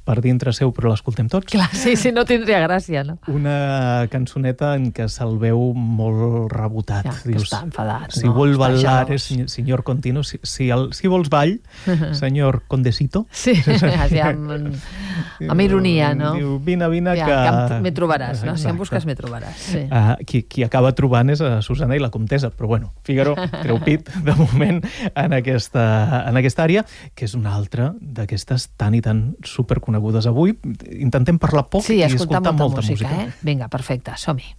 per dintre seu, però l'escoltem tots. Clar, sí, no tindria gràcia, no? Una cançoneta en què se'l veu molt rebotat. Ja, que està enfadat. Si vol ballar, senyor Contino, si vols ball, senyor Condesito. Sí, amb ironia, no? Diu, vine, ja, que... Me trobaràs, no? Si em busques, me trobaràs. Sí. Qui acaba trobant és a Susana i la Comtessa, però bueno, Fígaro treu pit, de moment, en aquesta àrea, que és una altra d'aquestes tan i tan superconegudes avui. Intentem parlar poc i escoltar molta música. Vinga, perfecte, som-hi.